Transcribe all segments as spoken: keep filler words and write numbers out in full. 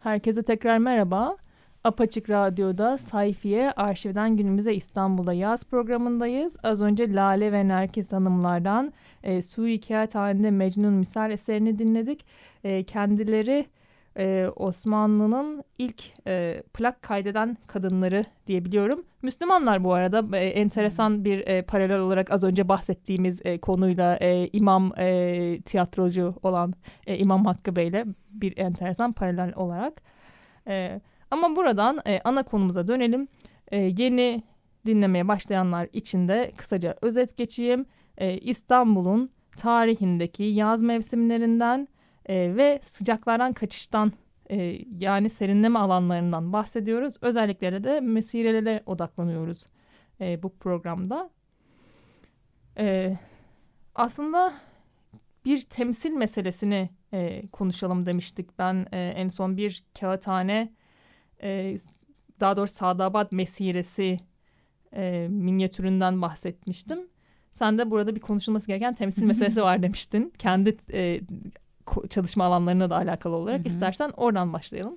Herkese tekrar merhaba. Apaçık Radyo'da Sayfiye Arşivden Günümüze İstanbul'da yaz programındayız. Az önce Lale ve Nergis Hanımlardan e, Sui Kağıthane'de Mecnun misal eserini dinledik. E, kendileri e, Osmanlı'nın ilk e, plak kaydeden kadınları diyebiliyorum. Müslümanlar bu arada. E, enteresan bir e, paralel olarak az önce bahsettiğimiz e, konuyla e, imam e, tiyatrocu olan e, İmam Hakkı Bey'le bir enteresan paralel olarak. E, Ama buradan e, ana konumuza dönelim. E, yeni dinlemeye başlayanlar için de kısaca özet geçeyim. E, İstanbul'un tarihindeki yaz mevsimlerinden e, ve sıcaklardan kaçıştan e, yani serinleme alanlarından bahsediyoruz. Özellikle de mesirelere odaklanıyoruz e, bu programda. E, aslında bir temsil meselesini e, konuşalım demiştik. Ben e, en son bir kağıthane, Ee, daha doğrusu Sadabat Mesiresi e, minyatüründen bahsetmiştim. Sen de burada bir konuşulması gereken temsil meselesi var demiştin. Kendi e, çalışma alanlarına da alakalı olarak. İstersen oradan başlayalım.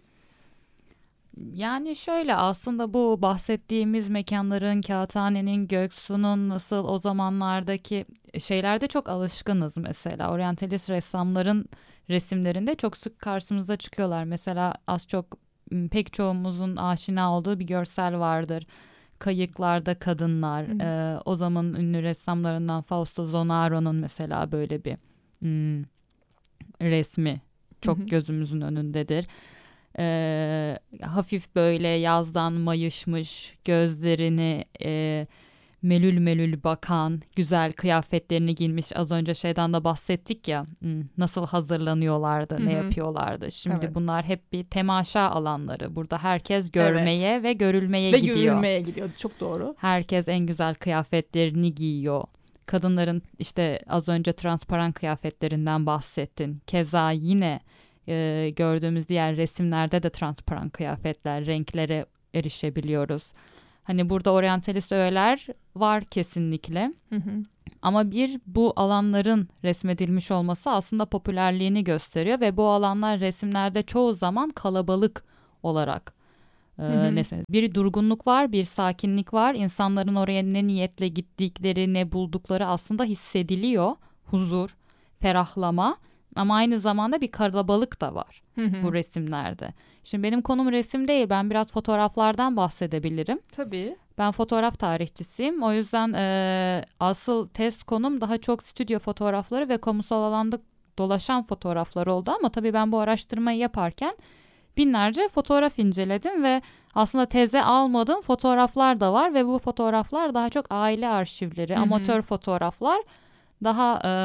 Yani şöyle, aslında bu bahsettiğimiz mekanların, Kağıthane'nin, Göksu'nun nasıl o zamanlardaki şeylerde çok alışkınız mesela. Oryantalist ressamların resimlerinde çok sık karşımıza çıkıyorlar. Mesela az çok pek çoğumuzun aşina olduğu bir görsel vardır. Kayıklarda kadınlar. Ee, o zamanın ünlü ressamlarından Fausto Zonaro'nun mesela böyle bir hmm, resmi çok hı hı. gözümüzün önündedir. Ee, hafif böyle yazdan mayışmış, gözlerini e, melül melül bakan, güzel kıyafetlerini giymiş. Az önce şeyden de bahsettik ya, nasıl hazırlanıyorlardı, Hı-hı. ne yapıyorlardı. Şimdi evet. bunlar hep bir temaşa alanları. Burada herkes görmeye evet. ve görülmeye ve gidiyor. Ve görülmeye gidiyor, çok doğru. Herkes en güzel kıyafetlerini giyiyor. Kadınların işte az önce transparan kıyafetlerinden bahsettin. Keza yine e, gördüğümüz diğer resimlerde de transparan kıyafetler, renklere erişebiliyoruz. Hani burada oryantalist öğeler var kesinlikle. Hı hı. Ama bir, bu alanların resmedilmiş olması aslında popülerliğini gösteriyor ve bu alanlar resimlerde çoğu zaman kalabalık olarak e, resmedilmiş. Bir durgunluk var, bir sakinlik var. İnsanların oraya ne niyetle gittikleri, ne buldukları aslında hissediliyor. Huzur, ferahlama. Ama aynı zamanda bir kalabalık da var hı hı. bu resimlerde. Şimdi benim konum resim değil. Ben biraz fotoğraflardan bahsedebilirim. Tabii. Ben fotoğraf tarihçisiyim. O yüzden e, asıl tez konum daha çok stüdyo fotoğrafları ve kamusal alanda dolaşan fotoğraflar oldu. Ama tabii ben bu araştırmayı yaparken binlerce fotoğraf inceledim ve aslında teze almadığım fotoğraflar da var. Ve bu fotoğraflar daha çok aile arşivleri, hı hı. amatör fotoğraflar, daha E,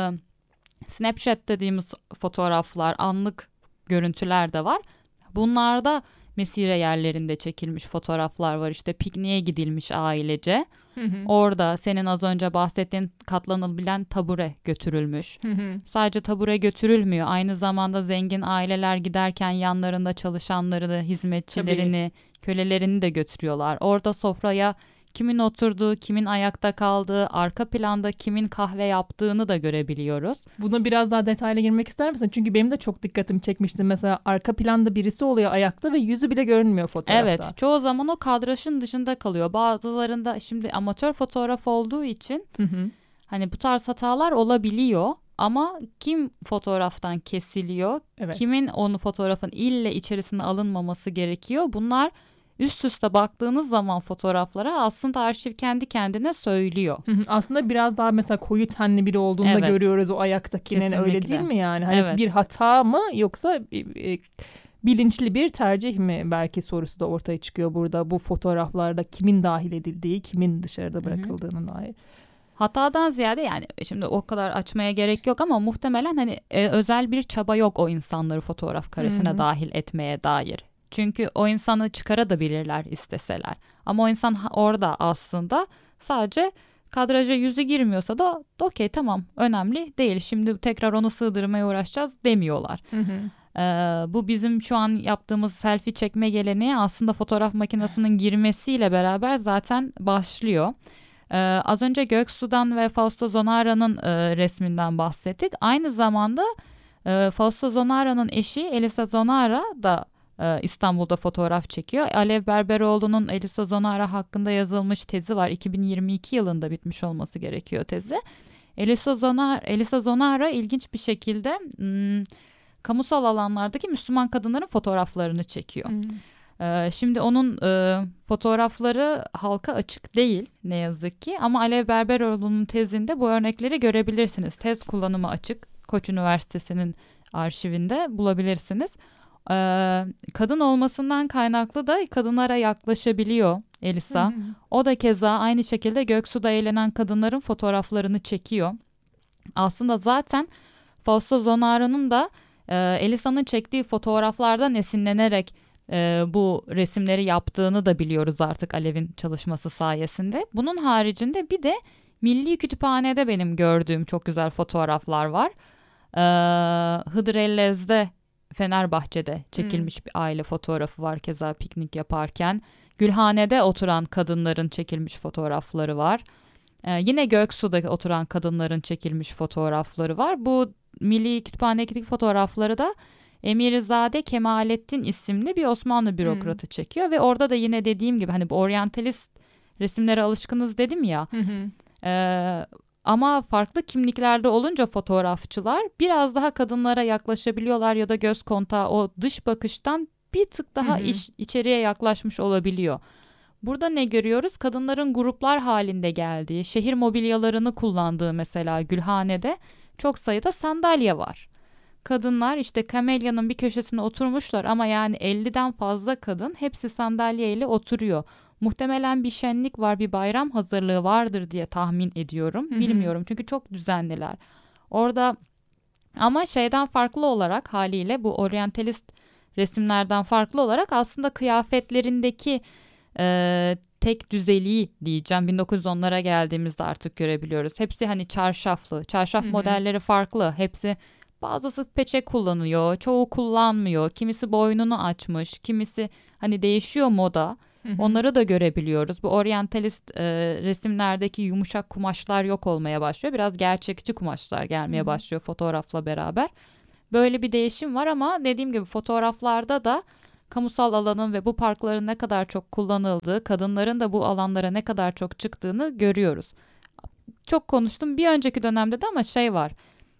Snapchat dediğimiz fotoğraflar, anlık görüntüler de var. Bunlarda mesire yerlerinde çekilmiş fotoğraflar var. İşte pikniğe gidilmiş ailece. Hı hı. Orada senin az önce bahsettiğin katlanılabilen tabure götürülmüş. Hı hı. Sadece tabure götürülmüyor. Aynı zamanda zengin aileler giderken yanlarında çalışanları da, hizmetçilerini, Tabii. kölelerini de götürüyorlar. Orada sofraya kimin oturduğu, kimin ayakta kaldığı, arka planda kimin kahve yaptığını da görebiliyoruz. Buna biraz daha detaylı girmek ister misin? Çünkü benim de çok dikkatimi çekmişti. Mesela arka planda birisi oluyor ayakta ve yüzü bile görünmüyor fotoğrafta. Evet, çoğu zaman o kadrajın dışında kalıyor. Bazılarında şimdi amatör fotoğraf olduğu için hı hı. hani bu tarz hatalar olabiliyor. Ama kim fotoğraftan kesiliyor, evet. kimin onu fotoğrafın ille içerisine alınmaması gerekiyor, bunlar üst üste baktığınız zaman fotoğraflara aslında arşiv kendi kendine söylüyor. Hı hı. Aslında biraz daha mesela koyu tenli biri olduğunu evet. da görüyoruz o ayaktakinin. Kesinlikle. Öyle değil mi yani? Hani evet. bir hata mı yoksa e, bilinçli bir tercih mi belki sorusu da ortaya çıkıyor burada. Bu fotoğraflarda kimin dahil edildiği, kimin dışarıda bırakıldığına dair. Hatadan ziyade, yani şimdi o kadar açmaya gerek yok ama muhtemelen hani e, özel bir çaba yok o insanları fotoğraf karesine Hı-hı. dahil etmeye dair. Çünkü o insanı çıkarabilirler isteseler. Ama o insan orada aslında sadece kadraja yüzü girmiyorsa da okey, tamam, önemli değil. Şimdi tekrar onu sığdırmaya uğraşacağız demiyorlar. Hı hı. Ee, bu bizim şu an yaptığımız selfie çekme geleneği aslında fotoğraf makinesinin girmesiyle beraber zaten başlıyor. Ee, az önce Göksu'dan ve Fausto Zonaro'nun e, resminden bahsettik. Aynı zamanda e, Fausto Zonaro'nun eşi Elisa Zonaro da e, İstanbul'da fotoğraf çekiyor. Alev Berberoğlu'nun Elisa Zonara hakkında yazılmış tezi var. iki bin yirmi iki yılında bitmiş olması gerekiyor tezi. Elisa Zonara, Elisa Zonara ilginç bir şekilde m, kamusal alanlardaki Müslüman kadınların fotoğraflarını çekiyor. Hmm. Ee, şimdi onun e, fotoğrafları halka açık değil ne yazık ki, ama Alev Berberoğlu'nun tezinde bu örnekleri görebilirsiniz. Tez kullanımı açık. Koç Üniversitesi'nin arşivinde bulabilirsiniz. Ee, kadın olmasından kaynaklı da kadınlara yaklaşabiliyor Elisa. Hı hı. O da keza aynı şekilde Göksu'da eğlenen kadınların fotoğraflarını çekiyor. Aslında zaten Fausto Zonara'nın da e, Elisa'nın çektiği fotoğraflardan esinlenerek e, bu resimleri yaptığını da biliyoruz artık Alev'in çalışması sayesinde. Bunun haricinde bir de Milli Kütüphane'de benim gördüğüm çok güzel fotoğraflar var. Ee, Hıdrellez'de, Fenerbahçe'de çekilmiş hmm. bir aile fotoğrafı var keza piknik yaparken. Gülhane'de oturan kadınların çekilmiş fotoğrafları var. Ee, yine Göksu'da oturan kadınların çekilmiş fotoğrafları var. Bu Milli Kütüphane'deki fotoğrafları da Emirzade Kemalettin isimli bir Osmanlı bürokratı hmm. çekiyor ve orada da yine dediğim gibi hani bu oryantalist resimlere alışkınız dedim ya. Hmm. Ee, ama farklı kimliklerde olunca fotoğrafçılar biraz daha kadınlara yaklaşabiliyorlar ya da göz kontağı o dış bakıştan bir tık daha hı hı. iç, içeriye yaklaşmış olabiliyor. Burada ne görüyoruz? Kadınların gruplar halinde geldiği, şehir mobilyalarını kullandığı mesela Gülhane'de çok sayıda sandalye var. Kadınlar işte kamelyanın bir köşesine oturmuşlar ama yani elliden fazla kadın hepsi sandalyeyle oturuyor. Muhtemelen bir şenlik var, bir bayram hazırlığı vardır diye tahmin ediyorum. Hı hı. Bilmiyorum çünkü çok düzenliler. Orada ama şeyden farklı olarak haliyle bu oryantalist resimlerden farklı olarak aslında kıyafetlerindeki e, tek düzeliği diyeceğim. bin dokuz yüz onlara geldiğimizde artık görebiliyoruz. Hepsi hani çarşaflı. Çarşaf hı hı. modelleri farklı. Hepsi bazısı peçe kullanıyor, çoğu kullanmıyor. Kimisi boynunu açmış, kimisi hani değişiyor moda. Hı hı. Onları da görebiliyoruz. Bu oryantalist e, resimlerdeki yumuşak kumaşlar yok olmaya başlıyor. Biraz gerçekçi kumaşlar gelmeye hı hı. başlıyor fotoğrafla beraber. Böyle bir değişim var ama dediğim gibi fotoğraflarda da kamusal alanın ve bu parkların ne kadar çok kullanıldığı, kadınların da bu alanlara ne kadar çok çıktığını görüyoruz. Çok konuştum bir önceki dönemde de ama şey var.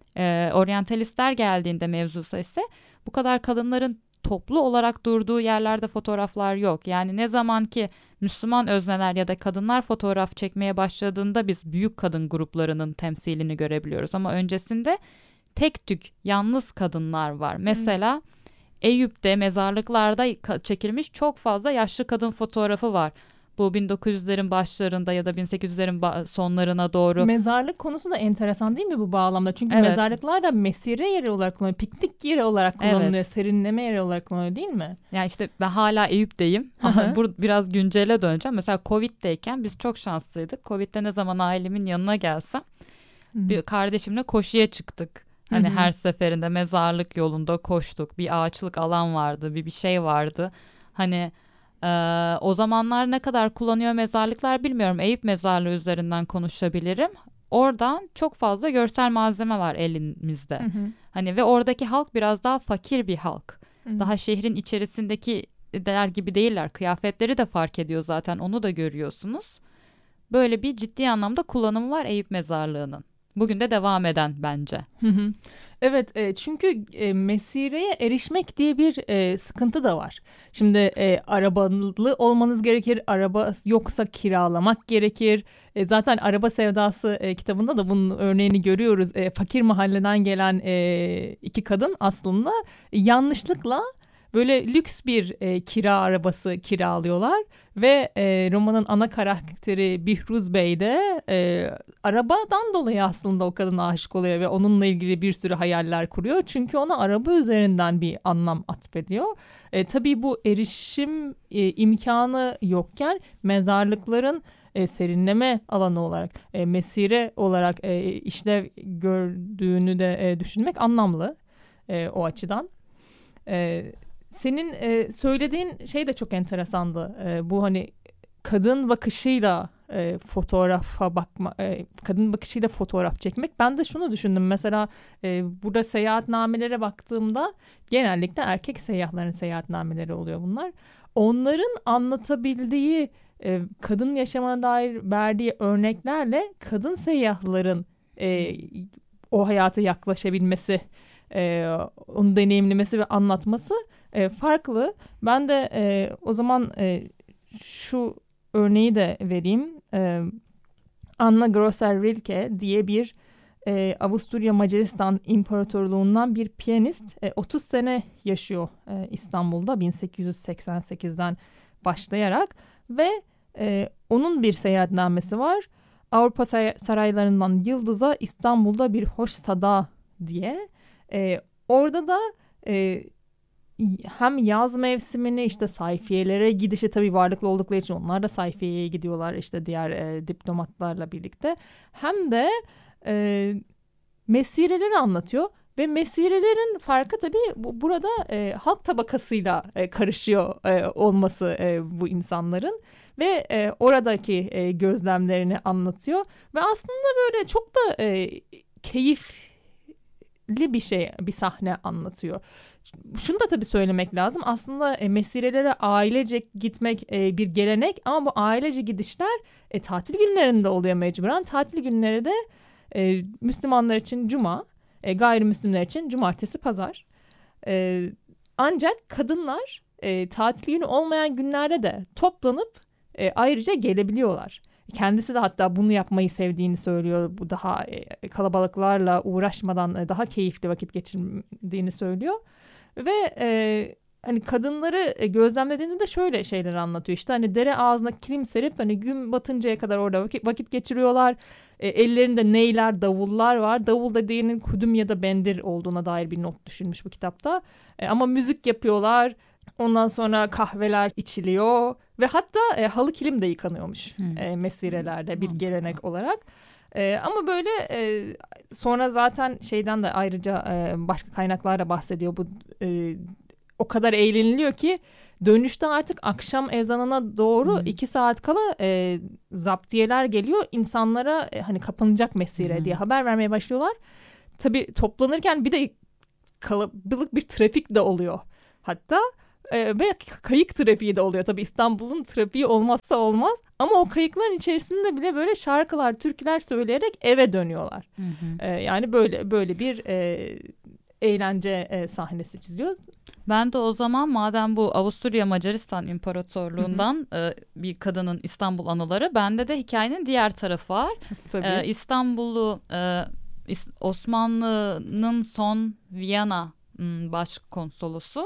E, oryantalistler geldiğinde mevzusa ise bu kadar kadınların toplu olarak durduğu yerlerde fotoğraflar yok. Yani ne zaman ki Müslüman özneler ya da kadınlar fotoğraf çekmeye başladığında biz büyük kadın gruplarının temsilini görebiliyoruz. Ama öncesinde tek tük yalnız kadınlar var. Mesela hmm. Eyüp'te mezarlıklarda çekilmiş çok fazla yaşlı kadın fotoğrafı var. Bu bin dokuz yüzlerin başlarında ya da bin sekiz yüzlerin sonlarına doğru. Mezarlık konusu da enteresan değil mi bu bağlamda? Çünkü evet. mezarlıklar da mesire yeri olarak kullanılıyor, piknik yeri olarak kullanılıyor, evet. serinleme yeri olarak kullanılıyor değil mi? Yani işte ben hala Eyüp'teyim. Burada biraz güncele döneceğim. Mesela Covid'deyken biz çok şanslıydık. Covid'de ne zaman ailemin yanına gelsem Hı-hı. bir kardeşimle koşuya çıktık. Hani Hı-hı. her seferinde mezarlık yolunda koştuk. Bir ağaçlık alan vardı, bir bir şey vardı. Hani Ee, o zamanlar ne kadar kullanıyor mezarlıklar bilmiyorum. Eyüp mezarlığı üzerinden konuşabilirim. Oradan çok fazla görsel malzeme var elimizde. Hı hı. Hani ve oradaki halk biraz daha fakir bir halk. Hı hı. Daha şehrin içerisindeki der gibi değiller. Kıyafetleri de fark ediyor zaten. Onu da görüyorsunuz. Böyle bir ciddi anlamda kullanımı var Eyüp mezarlığının. Bugün de devam eden bence. Hı hı. Evet e, çünkü e, mesireye erişmek diye bir e, sıkıntı da var. Şimdi e, arabalı olmanız gerekir. Araba yoksa kiralamak gerekir. E, zaten Araba Sevdası e, kitabında da bunun örneğini görüyoruz. E, fakir mahalleden gelen e, iki kadın aslında yanlışlıkla böyle lüks bir e, kira arabası kiralıyorlar ve e, romanın ana karakteri Bihruz Bey de e, arabadan dolayı aslında o kadına aşık oluyor ve onunla ilgili bir sürü hayaller kuruyor. Çünkü ona araba üzerinden bir anlam atfediyor. E, tabii bu erişim e, imkanı yokken mezarlıkların e, serinleme alanı olarak, e, mesire olarak e, işlev gördüğünü de e, düşünmek anlamlı e, o açıdan. Evet. Senin e, söylediğin şey de çok enteresandı. E, bu hani kadın bakışıyla e, fotoğrafa bakma, e, kadın bakışıyla fotoğraf çekmek. Ben de şunu düşündüm mesela e, burada seyahatnamelere baktığımda genellikle erkek seyyahların seyahatnameleri oluyor bunlar. Onların anlatabildiği e, kadın yaşamına dair verdiği örneklerle kadın seyyahların e, o hayata yaklaşabilmesi, e, onu deneyimlemesi ve anlatması e, farklı. Ben de e, o zaman e, şu örneği de vereyim. E, Anna Grosser-Rilke diye bir e, Avusturya Macaristan İmparatorluğundan bir piyanist. E, otuz sene yaşıyor e, İstanbul'da bin sekiz yüz seksen sekizden başlayarak ve e, onun bir seyahatnamesi var. Avrupa saraylarından Yıldız'a, İstanbul'da bir hoş sada diye. E, orada da e, hem yaz mevsimini, işte sayfiyelere gidişi, tabii varlıklı oldukları için onlar da sayfiyeye gidiyorlar işte diğer e, diplomatlarla birlikte. Hem de e, mesireleri anlatıyor ve mesirelerin farkı tabii bu, burada e, halk tabakasıyla e, karışıyor e, olması e, bu insanların ve e, oradaki e, gözlemlerini anlatıyor ve aslında böyle çok da e, keyifli bir şey, bir sahne anlatıyor. Şunu da tabii söylemek lazım. Aslında e, mesirelere ailece gitmek e, bir gelenek ama bu ailece gidişler e, tatil günlerinde oluyor mecburen. Tatil günleri de e, Müslümanlar için cuma, e, gayrimüslimler için cumartesi, pazar. E, ancak kadınlar e, tatil günü olmayan günlerde de toplanıp e, ayrıca gelebiliyorlar. Kendisi de hatta bunu yapmayı sevdiğini söylüyor. Bu daha e, kalabalıklarla uğraşmadan e, daha keyifli vakit geçirdiğini söylüyor. Ve e, hani kadınları e, gözlemlediğinde de şöyle şeyler anlatıyor. İşte hani dere ağzına kilim serip hani gün batıncaya kadar orada vakit, vakit geçiriyorlar. E, ellerinde neyler, davullar var. Davul dediğinin kudüm ya da bendir olduğuna dair bir not düşülmüş bu kitapta. E, ama müzik yapıyorlar. Ondan sonra kahveler içiliyor ve hatta e, halı kilim de yıkanıyormuş hmm. e, mesirelerde bir gelenek olarak. E, ama böyle e, sonra zaten şeyden de ayrıca e, başka kaynaklarda bahsediyor. Bu e, o kadar eğleniliyor ki dönüşte artık akşam ezanına doğru hmm. iki saat kala e, zaptiyeler geliyor. İnsanlara e, hani kapanacak mesire hmm. diye haber vermeye başlıyorlar. Tabii toplanırken bir de kalabalık bir trafik de oluyor hatta. Ee, ve kayık trafiği de oluyor. Tabii İstanbul'un trafiği olmazsa olmaz. Ama o kayıkların içerisinde bile böyle şarkılar, türküler söyleyerek eve dönüyorlar. Hı hı. Ee, yani böyle böyle bir e, eğlence e, sahnesi çiziyor. Ben de o zaman madem bu Avusturya Macaristan İmparatorluğundan hı hı. E, bir kadının İstanbul anıları, bende de hikayenin diğer tarafı var. Tabii. E, İstanbullu e, Osmanlı'nın son Viyana başkonsolosu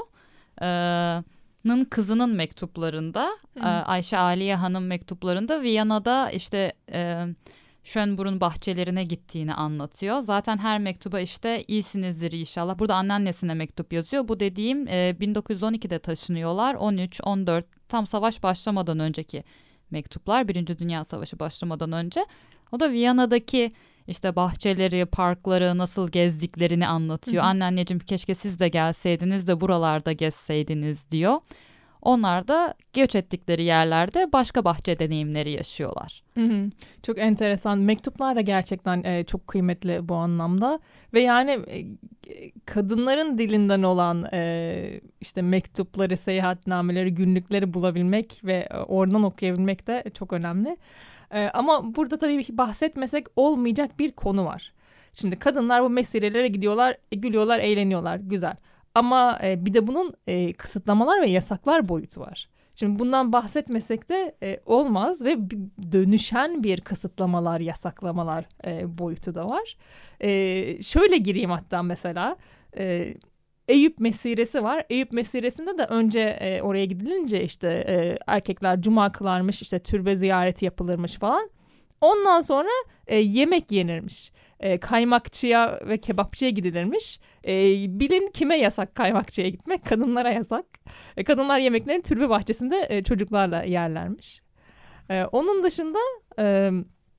Nın kızının mektuplarında hmm. Ayşe Aliye Hanım mektuplarında Viyana'da işte e, Schönbrunn bahçelerine gittiğini anlatıyor. Zaten her mektuba işte iyisinizdir inşallah. Burada anneannesine mektup yazıyor. Bu dediğim e, bin dokuz yüz on ikide taşınıyorlar. on üç on dört tam savaş başlamadan önceki mektuplar. Birinci Dünya Savaşı başlamadan önce. O da Viyana'daki İşte bahçeleri, parkları nasıl gezdiklerini anlatıyor. Hı hı. Anneanneciğim keşke siz de gelseydiniz de buralarda gezseydiniz diyor. Onlar da göç ettikleri yerlerde başka bahçe deneyimleri yaşıyorlar. Hı hı. Çok enteresan. Mektuplar da gerçekten e, çok kıymetli bu anlamda. Ve yani e, kadınların dilinden olan e, işte mektupları, seyahatnameleri, günlükleri bulabilmek ve e, oradan okuyabilmek de çok önemli. Ee, ama burada tabii bahsetmesek olmayacak bir konu var. Şimdi kadınlar bu mesirelere gidiyorlar, gülüyorlar, eğleniyorlar, güzel. Ama e, bir de bunun e, kısıtlamalar ve yasaklar boyutu var. Şimdi bundan bahsetmesek de e, olmaz ve dönüşen bir kısıtlamalar, yasaklamalar e, boyutu da var. E, şöyle gireyim hatta mesela... E, Eyüp mesiresi var. Eyüp mesiresinde de önce e, oraya gidilince işte e, erkekler cuma kılarmış, işte türbe ziyareti yapılırmış falan. Ondan sonra e, yemek yenirmiş. E, kaymakçıya ve kebapçıya gidilirmiş. E, bilin kime yasak kaymakçıya gitmek? Kadınlara yasak. E, kadınlar yemeklerini türbe bahçesinde e, çocuklarla yerlermiş. E, onun dışında... E,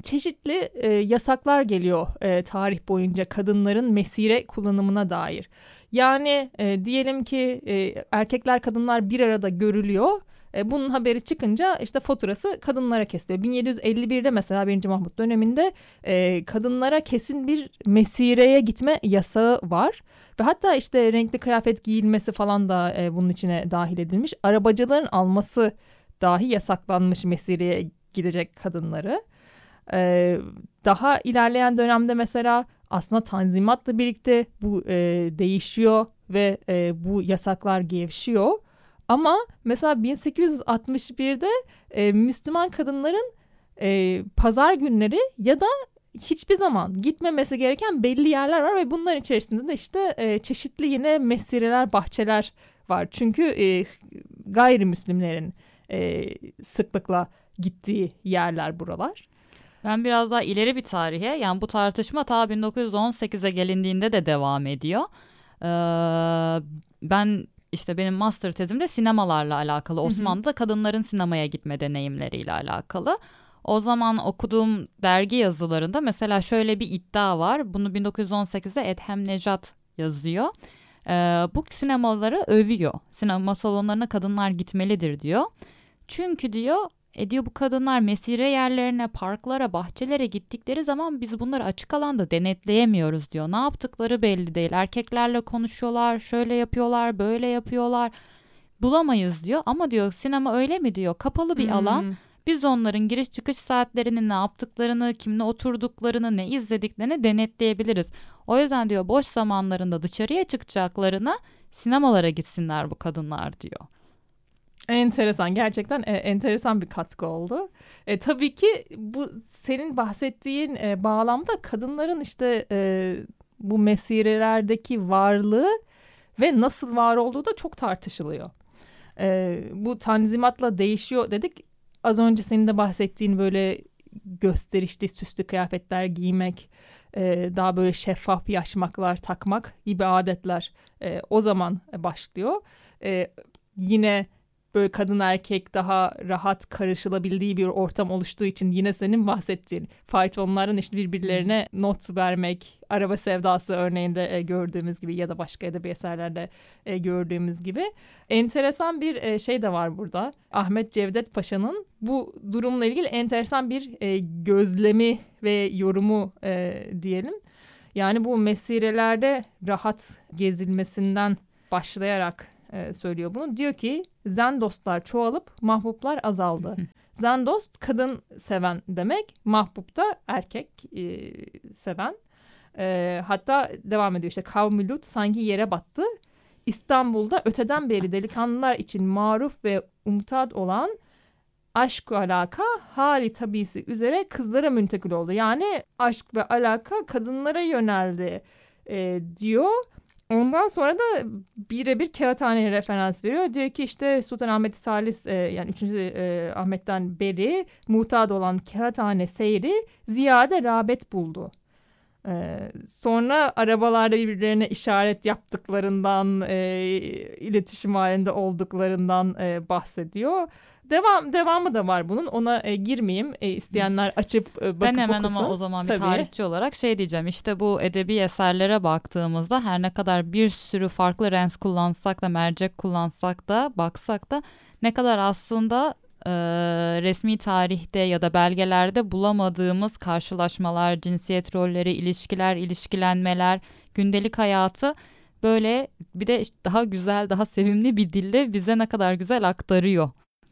çeşitli e, yasaklar geliyor e, tarih boyunca kadınların mesire kullanımına dair. Yani e, diyelim ki e, erkekler kadınlar bir arada görülüyor. E, bunun haberi çıkınca işte faturası kadınlara kesiliyor. bin yedi yüz elli birde mesela birinci Mahmut döneminde e, kadınlara kesin bir mesireye gitme yasağı var. Ve hatta işte renkli kıyafet giyilmesi falan da e, bunun içine dahil edilmiş. Arabacıların alması dahi yasaklanmış mesireye gidecek kadınları. E, daha ilerleyen dönemde mesela aslında Tanzimat'la birlikte bu e, değişiyor ve e, bu yasaklar gevşiyor. Ama mesela bin sekiz yüz altmış birde e, Müslüman kadınların e, pazar günleri ya da hiçbir zaman gitmemesi gereken belli yerler var ve bunların içerisinde de işte e, çeşitli yine mesireler, bahçeler var. Çünkü e, gayrimüslimlerin e, sıklıkla gittiği yerler buralar. Ben biraz daha ileri bir tarihe, yani bu tartışma ta bin dokuz yüz on sekize gelindiğinde de devam ediyor. Ee, ben işte benim master tezimde sinemalarla alakalı, Osmanlı'da kadınların sinemaya gitme deneyimleriyle alakalı. O zaman okuduğum dergi yazılarında mesela şöyle bir iddia var. Bunu bin dokuz yüz on sekizde Edhem Nejat yazıyor. Ee, bu sinemaları övüyor. Sinema salonlarına kadınlar gitmelidir diyor. Çünkü diyor, E diyor bu kadınlar mesire yerlerine, parklara, bahçelere gittikleri zaman biz bunları açık alanda denetleyemiyoruz diyor. Ne yaptıkları belli değil. Erkeklerle konuşuyorlar, şöyle yapıyorlar, böyle yapıyorlar. Bulamayız diyor. Ama diyor sinema öyle mi diyor. Kapalı bir hmm. alan. Biz onların giriş çıkış saatlerini, ne yaptıklarını, kimle oturduklarını, ne izlediklerini denetleyebiliriz. O yüzden diyor boş zamanlarında dışarıya çıkacaklarına sinemalara gitsinler bu kadınlar diyor. Enteresan, gerçekten e, enteresan bir katkı oldu. E, tabii ki bu senin bahsettiğin e, bağlamda kadınların işte e, bu mesirelerdeki varlığı ve nasıl var olduğu da çok tartışılıyor. E, bu tanzimatla değişiyor dedik. Az önce senin de bahsettiğin böyle gösterişli, süslü kıyafetler giymek, e, daha böyle şeffaf yaşmaklar takmak gibi adetler e, o zaman başlıyor. E, yine böyle kadın erkek daha rahat karışılabildiği bir ortam oluştuğu için yine senin bahsettiğin faytonların işte birbirlerine not vermek, araba sevdası örneğinde e, gördüğümüz gibi ya da başka edebi eserlerde e, gördüğümüz gibi enteresan bir e, şey de var burada. Ahmet Cevdet Paşa'nın bu durumla ilgili enteresan bir e, gözlemi ve yorumu e, diyelim. Yani bu mesirelerde rahat gezilmesinden başlayarak e, söylüyor bunu. Diyor ki zendostlar çoğalıp mahbuplar azaldı. Zendost kadın seven demek, mahbup da erkek e, seven. E, hatta devam ediyor işte kavmi Lut sanki yere battı. İstanbul'da öteden beri delikanlılar için maruf ve umtad olan aşk ve alaka hali tabisi üzere kızlara müntekil oldu. Yani aşk ve alaka kadınlara yöneldi e, diyor. Ondan sonra da birebir Kağıthane'ye referans veriyor. Diyor ki işte Sultanahmet Salis e, yani üçüncü E, Ahmet'ten beri muhtad olan Kağıthane seyri ziyade rağbet buldu. E, sonra arabalarda birbirlerine işaret yaptıklarından, e, iletişim halinde olduklarından e, bahsediyor. Devam devamı da var bunun. Ona e, girmeyeyim. E, isteyenler açıp e, bakıp ben hemen okusun. Ama o zaman Tabii. bir tarihçi olarak şey diyeceğim. İşte bu edebi eserlere baktığımızda her ne kadar bir sürü farklı rens kullansak da, mercek kullansak da, baksak da ne kadar aslında e, resmi tarihte ya da belgelerde bulamadığımız karşılaşmalar, cinsiyet rolleri, ilişkiler, ilişkilenmeler, gündelik hayatı böyle bir de daha güzel, daha sevimli bir dille bize ne kadar güzel aktarıyor.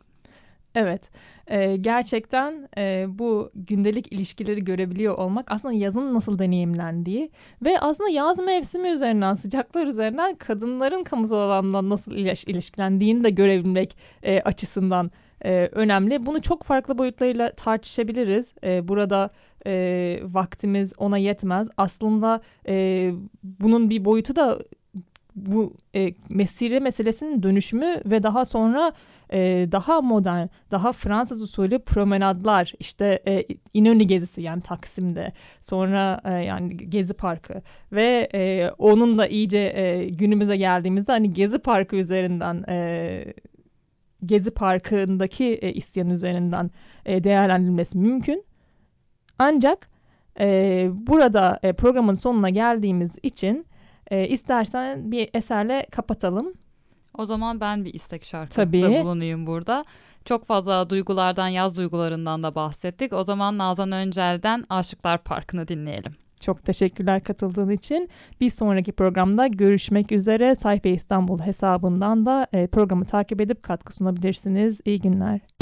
Evet, e, gerçekten e, bu gündelik ilişkileri görebiliyor olmak aslında yazın nasıl deneyimlendiği ve aslında yaz mevsimi üzerinden, sıcaklar üzerinden kadınların kamusal alanda nasıl iliş- ilişkilendiğini de görebilmek e, açısından e, önemli. Bunu çok farklı boyutlarıyla tartışabiliriz. E, burada e, vaktimiz ona yetmez. Aslında e, bunun bir boyutu da bu e, mesire meselesinin dönüşümü ve daha sonra e, daha modern, daha Fransız usulü promenadlar, işte e, İnönü gezisi yani Taksim'de, sonra e, yani Gezi Parkı ve e, onun da iyice e, günümüze geldiğimizde hani Gezi Parkı üzerinden e, Gezi Parkı'ndaki e, isyan üzerinden e, değerlendirilmesi mümkün. Ancak e, burada e, programın sonuna geldiğimiz için e, istersen bir eserle kapatalım. O zaman ben bir istek şarkıda Tabii. bulunayım burada. Çok fazla duygulardan, yaz duygularından da bahsettik. O zaman Nazan Öncel'den Aşıklar Parkı'nı dinleyelim. Çok teşekkürler katıldığın için. Bir sonraki programda görüşmek üzere. Sayfa İstanbul hesabından da e, programı takip edip katkı sunabilirsiniz. İyi günler.